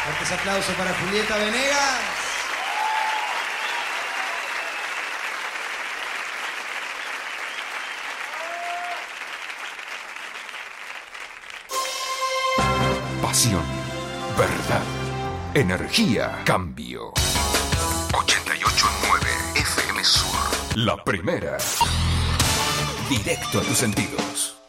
Fuertes aplausos para Julieta Venegas. Pasión, verdad, energía, cambio. 88.9 FM Sur. La primera. Directo a tus sentidos.